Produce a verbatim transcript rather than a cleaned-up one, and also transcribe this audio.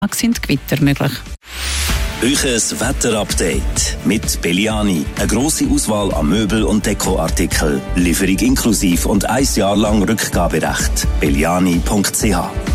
sind Gewitter möglich. Euches Wetterupdate mit Belliani. Eine grosse Auswahl an Möbel- und Dekoartikel. Lieferung inklusiv und ein Jahr lang Rückgaberecht. belliani punkt c h